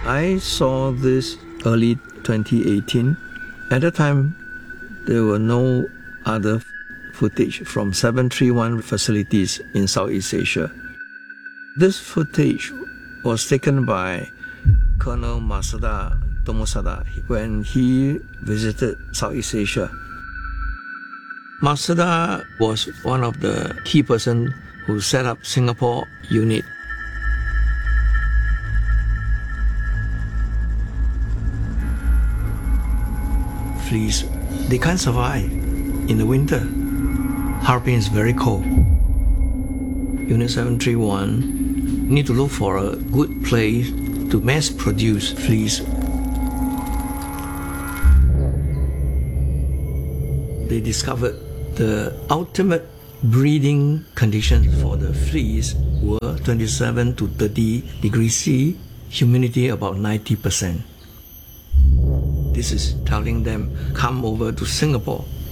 I saw this early 2018. At the time, there were no other footage from 731 facilities in Southeast Asia. This footage was taken by Colonel Masada Tomosada when he visited Southeast Asia. Masada was one of the key persons who set up Singapore unit. Fleas, they can't survive in the winter. Harbin is very cold. Unit 731 need to look for a good place to mass produce fleas. They discovered the ultimate breeding conditions for the fleas were 27 to 30 degrees C, humidity about 90%. This is telling them, come over to Singapore